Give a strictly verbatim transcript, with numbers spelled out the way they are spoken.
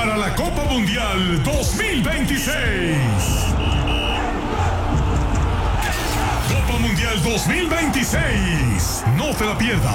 para la Copa Mundial dos mil veintiséis. Copa Mundial dos mil veintiséis. No te la pierdas.